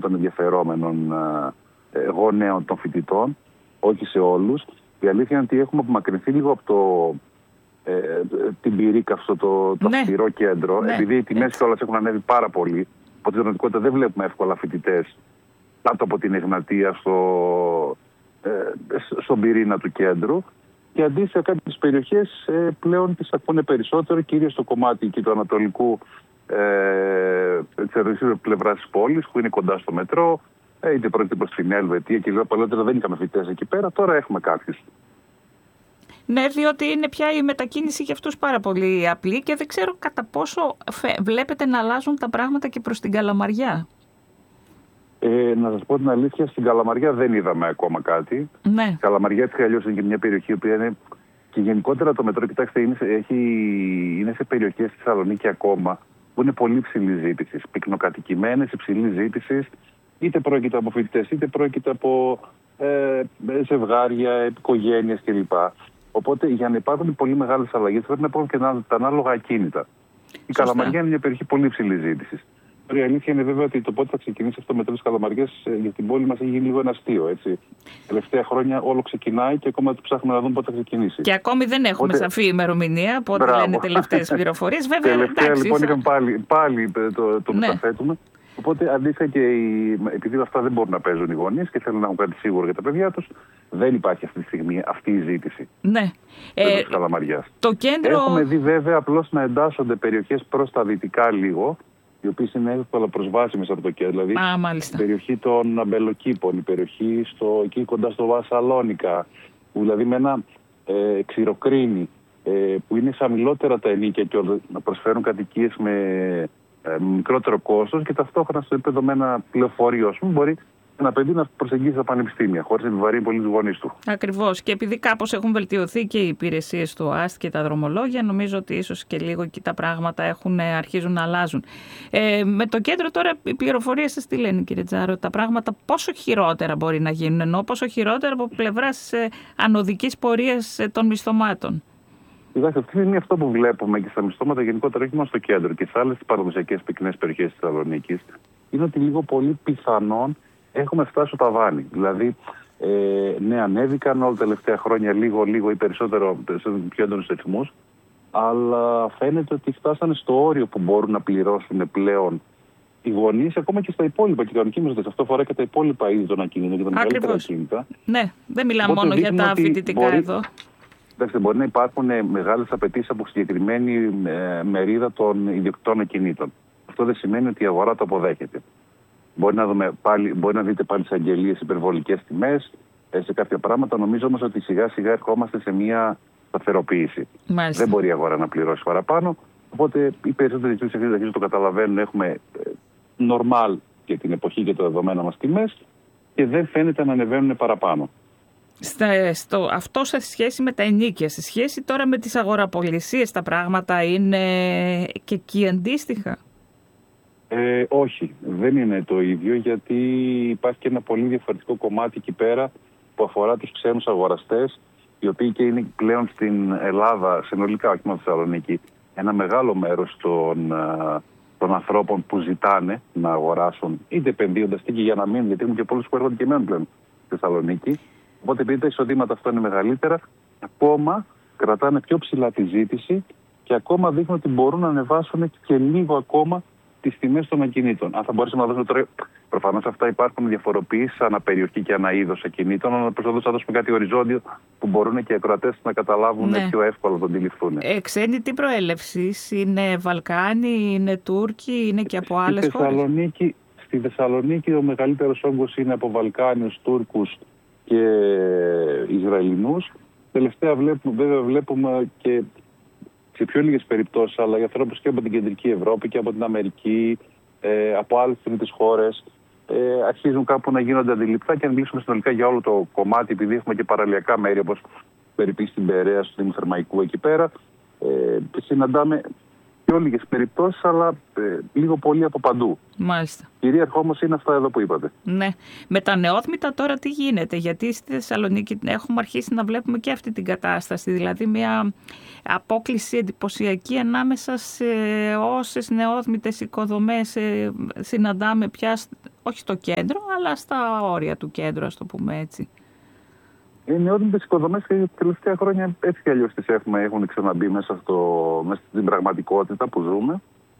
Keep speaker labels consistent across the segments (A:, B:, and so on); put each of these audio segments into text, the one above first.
A: των ενδιαφερόμενων γονέων των φοιτητών, όχι σε όλους. Η αλήθεια είναι ότι έχουμε απομακρυνθεί λίγο από την πυρίκα, αυτό το αυστηρό κέντρο, επειδή οι τιμές κιόλας έχουν ανέβει πάρα πολύ. Από την πραγματικότητα δεν βλέπουμε εύκολα φοιτητές κάτω από την Εγνατία στον πυρήνα του κέντρου. Και αντίστοιχα κάποιες περιοχές πλέον τις ακούνε περισσότερο, κυρίως στο κομμάτι και του ανατολικού της πλευράς της πόλης, που είναι κοντά στο μετρό, είτε πρόκειται προς την Ελβετία και παλαιότερα δεν είχαμε φοιτητές εκεί πέρα, τώρα έχουμε κάποιους.
B: Ναι, διότι είναι πια η μετακίνηση για αυτούς πάρα πολύ απλή και δεν ξέρω κατά πόσο βλέπετε να αλλάζουν τα πράγματα και προς την Καλαμαριά.
A: Να σας πω την αλήθεια, στην Καλαμαριά δεν είδαμε ακόμα κάτι.
B: Ναι.
A: Η Καλαμαριά έτσι αλλιώς είναι και μια περιοχή που είναι. Και γενικότερα το μετρό, κοιτάξτε, είναι σε περιοχές στη Θεσσαλονίκη ακόμα που είναι πολύ υψηλή ζήτηση. Πυκνοκατοικημένες, υψηλή ζήτηση, είτε πρόκειται από φοιτητές, είτε πρόκειται από ζευγάρια, οικογένειες κλπ. Οπότε για να υπάρχουν πολύ μεγάλες αλλαγές πρέπει να υπάρχουν και τα ανάλογα ακίνητα. Η Καλαμαριά είναι μια περιοχή πολύ υψηλή ζήτηση. Η αλήθεια είναι βέβαια ότι το πότε θα ξεκινήσει αυτό το μετρό της Καλαμαριάς για την πόλη μας έχει γίνει λίγο ένα αστείο. Έτσι. Τελευταία χρόνια όλο ξεκινάει και ακόμα ψάχνουμε να δούμε πότε θα ξεκινήσει. Και
B: ακόμη δεν έχουμε σαφή ημερομηνία από ό,τι λένε τελευταίες πληροφορίες. Βέβαια,
A: τελευταία λοιπόν είχαμε πάλι το μεταθέτουμε. Οπότε αντίστοιχα και επειδή αυτά δεν μπορούν να παίζουν οι γονείς και θέλουν να έχουν κάτι σίγουρο για τα παιδιά τους, δεν υπάρχει αυτή τη στιγμή αυτή η ζήτηση.
B: Ναι.
A: Της Καλαμαριάς.
B: Το κέντρο...
A: Έχουμε δει βέβαια απλώς να εντάσσονται περιοχές προς τα δυτικά λίγο, οι οποίες είναι εύκολα προσβάσιμες από το κέντρο. Δηλαδή η περιοχή των Αμπελοκήπων, η περιοχή εκεί κοντά στο Βασαλόνικα, που δηλαδή με ένα Ξηροκρίνη, που είναι χαμηλότερα τα ενοίκια και να προσφέρουν κατοικίες με μικρότερο κόστος και ταυτόχρονα στο επίπεδο με ένα πληροφορείο, μπορεί ένα παιδί να προσεγγίσει τα πανεπιστήμια, χωρίς να επιβαρύνει πολύ τους γονείς του.
B: Ακριβώς. Και επειδή κάπως έχουν βελτιωθεί και οι υπηρεσίες του ΑΣΤ και τα δρομολόγια, νομίζω ότι ίσως και λίγο εκεί τα πράγματα αρχίζουν να αλλάζουν. Με το κέντρο τώρα, οι πληροφορίες σας τι λένε, κύριε Τζάρο, τα πράγματα πόσο χειρότερα μπορεί να γίνουν, ενώ πόσο χειρότερα από πλευράς ανωδικής πορείας των μισθωμάτων.
A: Κοιτάξτε, αυτή είναι αυτό που βλέπουμε και στα μισθώματα γενικότερα, όχι μόνο στο κέντρο και σε άλλες παραδοσιακές πυκνές περιοχές της Θεσσαλονίκης, είναι ότι λίγο πολύ πιθανόν έχουμε φτάσει στο ταβάνι. Δηλαδή, ναι, ανέβηκαν όλα τα τελευταία χρόνια λίγο ή περισσότερο πιο έντονους ρυθμούς, αλλά φαίνεται ότι φτάσανε στο όριο που μπορούν να πληρώσουν πλέον οι γονείς, ακόμα και στα υπόλοιπα κοινωνικοί μισθωτές. Αυτό αφορά και τα υπόλοιπα είδη των ακινήτων και τα μεγαλύτερα ακίνητα.
B: Ναι, δεν μιλάμε μόνο για τα φοιτητικά εδώ.
A: Εντάξει, μπορεί να υπάρχουν μεγάλες απαιτήσεις από συγκεκριμένη μερίδα των ιδιοκτητών ακινήτων. Αυτό δεν σημαίνει ότι η αγορά το αποδέχεται. Μπορεί να δείτε πάλι σε αγγελίες υπερβολικές τιμές, σε κάποια πράγματα. Νομίζω όμως ότι σιγά σιγά ερχόμαστε σε μια σταθεροποίηση.
B: Μάλιστα.
A: Δεν μπορεί η αγορά να πληρώσει παραπάνω. Οπότε οι περισσότεροι αρχίζουν το καταλαβαίνουν. Έχουμε normal για την εποχή και τα δεδομένα μας τιμές και δεν φαίνεται να ανεβαίνουν παραπάνω.
B: Αυτό σε σχέση με τα ενοίκια, σε σχέση τώρα με τις αγοραπολισίες, τα πράγματα είναι και εκεί αντίστοιχα?
A: Όχι, δεν είναι το ίδιο, γιατί υπάρχει και ένα πολύ διαφορετικό κομμάτι εκεί πέρα που αφορά τους ξένους αγοραστές, οι οποίοι και είναι πλέον στην Ελλάδα, συνολικά όχι μόνο στη Θεσσαλονίκη, ένα μεγάλο μέρος των ανθρώπων που ζητάνε να αγοράσουν, είτε επενδύοντας είτε και για να μείνουν, γιατί έχουν και πολλούς που έρχονται και μένουν πλέον στη Θεσσαλονίκη. Οπότε επειδή τα εισοδήματα αυτά είναι μεγαλύτερα, ακόμα κρατάνε πιο ψηλά τη ζήτηση και ακόμα δείχνουν ότι μπορούν να ανεβάσουν και λίγο ακόμα τις τιμές των ακινήτων. Αν θα μπορέσουμε να δώσουμε τώρα, προφανώς αυτά υπάρχουν διαφοροποιήσεις ανά περιοχή και ανά είδος ακινήτων, αλλά προσπαθούμε να δώσουμε κάτι οριζόντιο που μπορούν και οι ακροατές να καταλάβουν πιο εύκολα να τον αντιληφθούν.
B: Ξένοι τι προέλευσης, είναι Βαλκάνοι, είναι Τούρκοι, είναι και από άλλες χώρες?
A: Στη Θεσσαλονίκη ο μεγαλύτερος όγκος είναι από Βαλκάνιους, Τούρκους και Ισραηλινούς. Τελευταία βλέπουμε και σε πιο λίγες περιπτώσεις, αλλά για ανθρώπους και από την Κεντρική Ευρώπη και από την Αμερική, από άλλες τρίτες χώρες, αρχίζουν κάπου να γίνονται αντιληπτά. Και αν μιλήσουμε συνολικά για όλο το κομμάτι, επειδή έχουμε και παραλιακά μέρη, όπως περιπεί στην Περαία, στο Δήμο Θερμαϊκού εκεί πέρα, συναντάμε πιο λίγες περιπτώσεις, αλλά λίγο πολύ από παντού.
B: Μάλιστα.
A: Κυρίαρχο όμως είναι αυτά εδώ που είπατε.
B: Ναι. Με τα νεόδμητα τώρα τι γίνεται? Γιατί στη Θεσσαλονίκη έχουμε αρχίσει να βλέπουμε και αυτή την κατάσταση. Δηλαδή μια απόκλιση εντυπωσιακή ανάμεσα σε όσες νεόδμητες οικοδομές συναντάμε πια όχι στο κέντρο, αλλά στα όρια του κέντρου, ας το πούμε έτσι.
A: Οι νεόδοντες οικοδομές τα τελευταία χρόνια έτσι κι αλλιώς τις έχουν ξαναμπεί μέσα στην πραγματικότητα που ζούμε.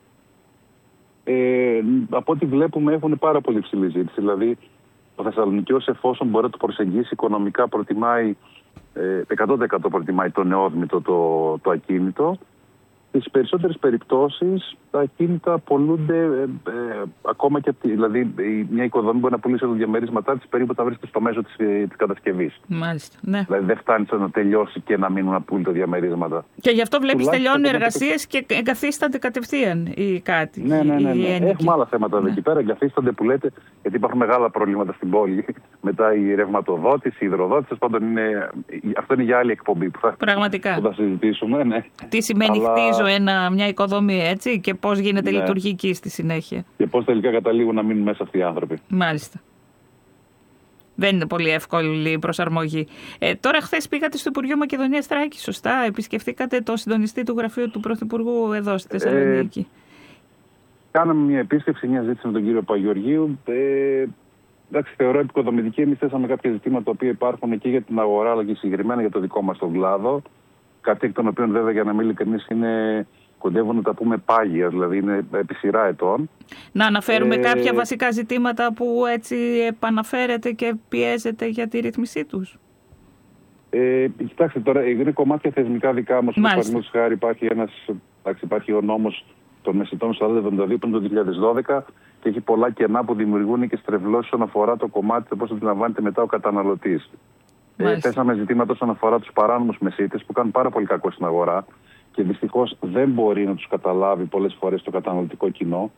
A: Από ό,τι βλέπουμε έχουν πάρα πολύ υψηλή ζήτηση. Δηλαδή, ο Θεσσαλονικιός, εφόσον μπορεί να το προσεγγίσει οικονομικά, προτιμάει 100% προτιμάει το νεόδμητο, το ακίνητο. Στις περισσότερες περιπτώσεις τα ακίνητα πολλούνται ακόμα και δηλαδή μια οικοδομή μπορεί να πουλήσει το διαμερίσματά της περίπου όταν βρίσκεται στο μέσο της κατασκευής.
B: Μάλιστα, ναι.
A: Δηλαδή δεν φτάνει να τελειώσει και να μείνουν απόλυτα διαμερίσματα.
B: Και γι' αυτό βλέπεις τελειώνουν οι εργασίες και εγκαθίστανται κατευθείαν οι κάτοικοι.
A: Ναι. Έχουμε άλλα θέματα εκεί πέρα. Εγκαθίστανται που λέτε, γιατί υπάρχουν μεγάλα προβλήματα στην πόλη. Μετά η ρευματοδότηση, η υδροδότηση. Αυτό είναι για άλλη εκπομπή που θα συζητήσουμε. Ναι.
B: Τι σημαίνει χτίζω μια οικοδομή, έτσι, και πώς γίνεται λειτουργική στη συνέχεια.
A: Και πώς τελικά καταλήγουν να μείνουν μέσα αυτοί οι άνθρωποι.
B: Μάλιστα. Δεν είναι πολύ εύκολη η προσαρμογή. Τώρα, χθες πήγατε στο Υπουργείο Μακεδονίας Θράκης, σωστά? Επισκεφτήκατε το συντονιστή του γραφείου του Πρωθυπουργού εδώ στη Θεσσαλονίκη.
A: Κάναμε μια επίσκεψη, μια ζήτηση με τον κύριο Παγεωργίου. Εντάξει, θεωρώ επικοδομητική. Εμείς θέσαμε κάποια ζητήματα τα οποία υπάρχουν και για την αγορά, αλλά και συγκεκριμένα για το δικό μας τον κλάδο. Κάτι εκ των οποίων, βέβαια, για να μην ειλικρινής, κοντεύουν να τα πούμε πάγια, δηλαδή είναι επί σειρά ετών. Να
B: αναφέρουμε κάποια βασικά ζητήματα που έτσι επαναφέρετε και πιέζετε για τη ρύθμισή τους.
A: Κοιτάξτε, τώρα είναι κομμάτια θεσμικά δικά μας. Παραδείγματος χάρη υπάρχει ο νόμος των μεσητών 4072 πριν το 2012 και έχει πολλά κενά που δημιουργούν και στρεβλώσεις όσον αφορά το κομμάτι του πώς αντιλαμβάνεται μετά ο καταναλωτής. Θέσαμε ζητήματα όσον αφορά τους παράνομους μεσίτες που κάνουν πάρα πολύ κακό στην αγορά και δυστυχώς δεν μπορεί να τους καταλάβει πολλές φορές το καταναλωτικό κοινό.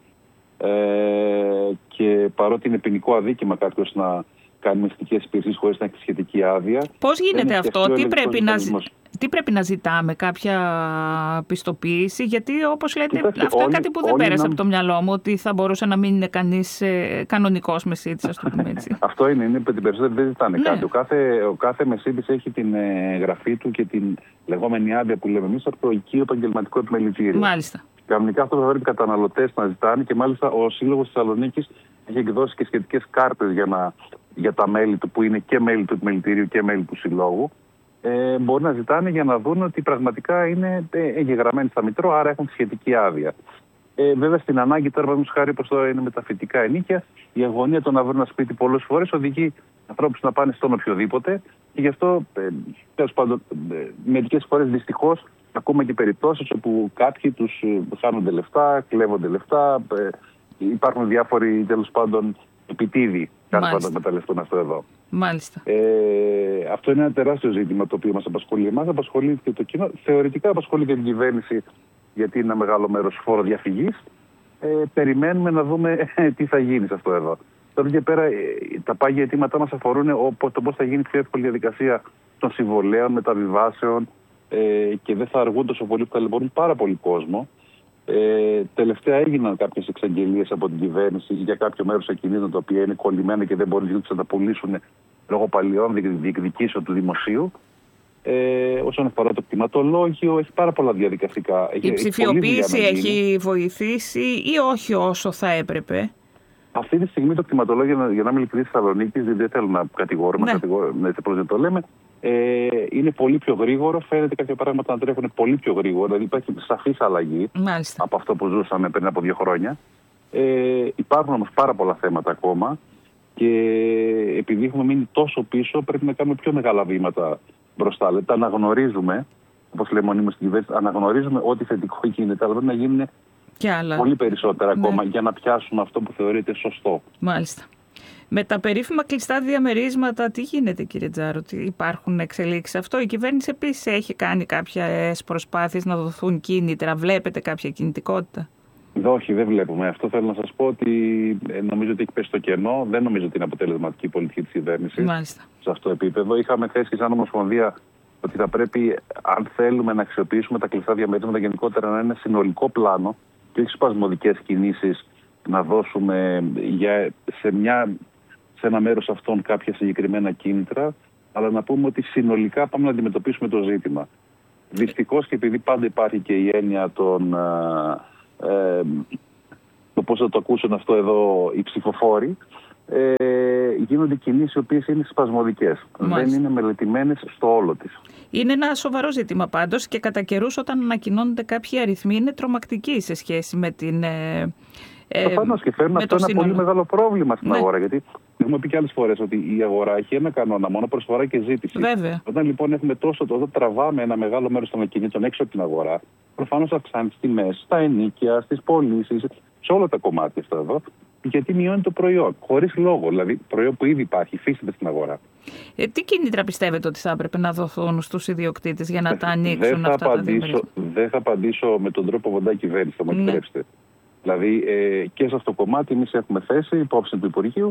A: Και παρότι είναι ποινικό αδίκημα κάποιος να κάνει μυστικές υπηρεσίες χωρίς να έχει σχετική άδεια.
B: Πώς γίνεται αυτό, τι πρέπει να ζητάμε, κάποια πιστοποίηση? Γιατί όπως λέτε, αυτό είναι κάτι που δεν πέρασε από το μυαλό μου, ότι θα μπορούσε να μην είναι κανείς κανονικός μεσίτης, ας το πούμε έτσι.
A: Αυτό είναι την περισσότερη δεν ζητάνε κάτι. Ο κάθε μεσίτης έχει την γραφή του και την λεγόμενη άδεια που λέμε εμείς από το οικείο επαγγελματικό επιμελητήριο.
B: Μάλιστα.
A: Κανονικά αυτό θα πρέπει οι καταναλωτές να ζητάνε και μάλιστα ο Σύλλογος της Θεσσαλονίκης έχει εκδώσει και σχετικές κάρτες για τα μέλη του που είναι και μέλη του επιμελητηρίου και μέλη του Συλλόγου. Μπορεί να ζητάνε για να δουν ότι πραγματικά είναι εγγεγραμμένοι στα Μητρό, άρα έχουν σχετική άδεια. Βέβαια, στην ανάγκη τώρα, παραδείγματος χάρη, όπως τώρα είναι με τα φοιτητικά ενοίκια, η αγωνία το να βρουν ένα σπίτι πολλές φορές οδηγεί ανθρώπους να πάνε στον οποιοδήποτε και γι' αυτό, τέλος πάντων, μερικές φορές δυστυχώς ακούμε και περιπτώσεις όπου κάποιοι τους χάνονται λεφτά, κλέβονται λεφτά, υπάρχουν διάφοροι τέλος πάντων επιτίδιοι κάτω με τα λεφτά αυτό εδώ.
B: Μάλιστα.
A: Αυτό είναι ένα τεράστιο ζήτημα το οποίο μας απασχολεί εμάς, απασχολεί και το κοινό. Θεωρητικά απασχολεί και την κυβέρνηση, γιατί είναι ένα μεγάλο μέρος φοροδιαφυγής. Περιμένουμε να δούμε τι θα γίνει σε αυτό εδώ. Τώρα και πέρα, τα πάγια αιτήματά μας αφορούν το πώς θα γίνει πιο εύκολη διαδικασία των συμβολέων, μεταβιβάσεων και δεν θα αργούν τόσο πολύ που ταλαιπωρούν πάρα πολύ κόσμο. Τελευταία έγιναν κάποιες εξαγγελίες από την κυβέρνηση για κάποιο μέρος ακινήτων τα οποία είναι κολλημένα και δεν μπορούν να τα πουλήσουν λόγω παλιών διεκδικήσεων του δημοσίου. Όσον αφορά το κτηματολόγιο, έχει πάρα πολλά διαδικαστικά.
B: Η ψηφιοποίηση έχει βοηθήσει ή όχι όσο θα έπρεπε?
A: Αυτή τη στιγμή το κτηματολόγιο, για να είμαι ειλικρινής, στη Θεσσαλονίκη, δεν θέλω να κατηγορούμε, δεν το λέμε, είναι πολύ πιο γρήγορο. Φαίνεται κάποια πράγματα να τρέχουν πολύ πιο γρήγορα. Δηλαδή υπάρχει σαφής αλλαγή από αυτό που ζούσαμε πριν από 2 χρόνια. Υπάρχουν όμως πάρα πολλά θέματα ακόμα και επειδή έχουμε μείνει τόσο πίσω, πρέπει να κάνουμε πιο μεγάλα βήματα μπροστά. Δηλαδή, τα αναγνωρίζουμε, όπως λέμε μονίμως στην κυβέρνηση, αναγνωρίζουμε ό,τι θετικό γίνεται, αλλά πρέπει να γίνουν πολύ περισσότερα ακόμα για να πιάσουμε αυτό που θεωρείται σωστό.
B: Μάλιστα. Με τα περίφημα κλειστά διαμερίσματα, τι γίνεται, κύριε Τζάρο, υπάρχουν εξελίξεις αυτό? Η κυβέρνηση επίσης έχει κάνει κάποιες προσπάθειες να δοθούν κίνητρα? Βλέπετε κάποια κινητικότητα?
A: Όχι, δεν βλέπουμε. Αυτό θέλω να σας πω ότι νομίζω ότι έχει πέσει στο κενό. Δεν νομίζω ότι είναι αποτελεσματική η πολιτική της κυβέρνησης σε αυτό το επίπεδο. Είχαμε θέσει σαν Ομοσπονδία ότι θα πρέπει, αν θέλουμε να αξιοποιήσουμε τα κλειστά διαμερίσματα γενικότερα, να είναι συνολικό πλάνο και όχι σπασμωδικές κινήσεις να δώσουμε σε ένα μέρος αυτών κάποια συγκεκριμένα κίνητρα, αλλά να πούμε ότι συνολικά πάμε να αντιμετωπίσουμε το ζήτημα. Δυστυχώς, και επειδή πάντα υπάρχει και η έννοια όπως θα το ακούσουν αυτό εδώ οι ψηφοφόροι, γίνονται κινήσεις οι οποίες είναι σπασμωδικές. Δεν είναι μελετημένες στο όλο της.
B: Είναι ένα σοβαρό ζήτημα πάντως και κατά καιρούς όταν ανακοινώνονται κάποιοι αριθμοί είναι τρομακτικοί σε σχέση με την...
A: Προφανώς και φέρνουν αυτό ένα πολύ μεγάλο πρόβλημα στην αγορά. Γιατί έχουμε πει και άλλες φορές ότι η αγορά έχει ένα κανόνα, μόνο προσφορά και ζήτηση.
B: Βέβαια.
A: Όταν λοιπόν έχουμε όταν τραβάμε ένα μεγάλο μέρος των ακινήτων έξω από την αγορά, προφανώς αυξάνει τις τιμές στα ενοίκια, στις πωλήσεις, σε όλα τα κομμάτια αυτά εδώ. Γιατί μειώνει το προϊόν, χωρίς λόγο. Δηλαδή, προϊόν που ήδη υπάρχει, υφίσταται στην αγορά.
B: Τι κίνητρα πιστεύετε ότι θα έπρεπε να δοθούν στους ιδιοκτήτες για να τα ανοίξουν αυτά τα διαμερίσματα?
A: Δεν θα απαντήσω με τον τρόπο που βοντάει η κυβέρνηση, θα μου επιτρέψετε. Δηλαδή, και σε αυτό το κομμάτι, εμείς έχουμε θέσει υπόψη του Υπουργείου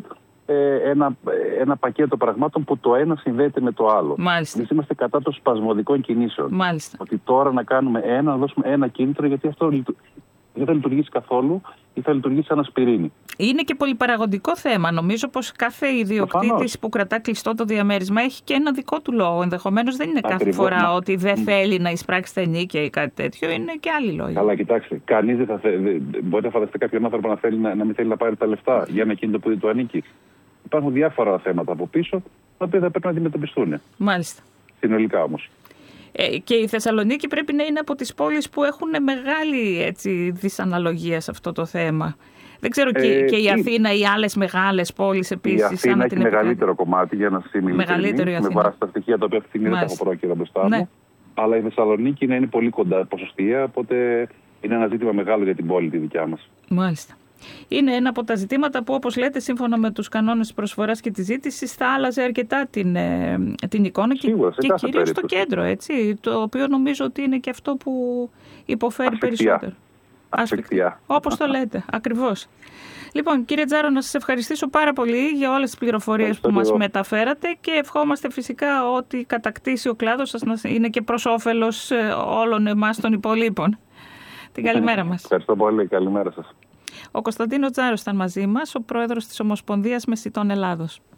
A: ένα πακέτο πραγμάτων που το ένα συνδέεται με το άλλο. Εμείς είμαστε κατά των σπασμωδικών κινήσεων.
B: Μάλιστα.
A: Ότι τώρα να κάνουμε να δώσουμε ένα κίνητρο, γιατί αυτό δεν θα λειτουργήσει καθόλου ή θα λειτουργήσει σαν ασπιρίνη. Είναι
B: και πολυπαραγωγικό θέμα. Νομίζω πως κάθε ιδιοκτήτης που κρατά κλειστό το διαμέρισμα έχει και ένα δικό του λόγο. Ενδεχομένως δεν είναι κάθε φορά ότι δεν θέλει να εισπράξει τα ενοίκια ή κάτι τέτοιο. Είναι και άλλοι λόγοι.
A: Καλά, κοιτάξτε. Κανείς δεν θα θέλει. Μπορείτε να φανταστείτε κάποιον άνθρωπο να μην θέλει να πάρει τα λεφτά για ένα κίνητο που δεν του ανήκει. Υπάρχουν διάφορα θέματα από πίσω, τα οποία θα πρέπει να αντιμετωπιστούν.
B: Μάλιστα.
A: Συνολικά όμως.
B: Και η Θεσσαλονίκη πρέπει να είναι από τις πόλεις που έχουν μεγάλη δυσαναλογία σε αυτό το θέμα. Δεν ξέρω και η Αθήνα ή άλλες μεγάλες πόλεις επίσης.
A: Η Αθήνα έχει μεγαλύτερο κομμάτι, για να σας είμαι ειλικρινής, με βάση τα στοιχεία τα οποία αυτή τη στιγμή δεν τα έχω πρόκειρα μπροστά μου. Αλλά η Θεσσαλονίκη είναι πολύ κοντά ποσοστία, οπότε είναι ένα ζήτημα μεγάλο για την πόλη τη δικιά μας.
B: Μάλιστα. Είναι ένα από τα ζητήματα που, όπως λέτε, σύμφωνα με τους κανόνες της προσφοράς και της ζήτησης, θα άλλαζε αρκετά την εικόνα και κυρίως στο κέντρο, έτσι, το οποίο νομίζω ότι είναι και αυτό που υποφέρει περισσότερο.
A: Ασφικτιά.
B: Όπως το λέτε, ακριβώς. Λοιπόν, κύριε Τζάρο, να σας ευχαριστήσω πάρα πολύ για όλες τις πληροφορίες που μας μεταφέρατε και ευχόμαστε φυσικά ότι κατακτήσει ο κλάδος σας να είναι και προς όφελος όλων εμάς των υπολείπων. Την καλημέρα μας.
A: Ευχαριστώ πολύ. Καλημέρα σας.
B: Ο Κωνσταντίνος Τζάρος ήταν μαζί μας, ο πρόεδρος της Ομοσπονδίας Μεσιτών Ελλάδος.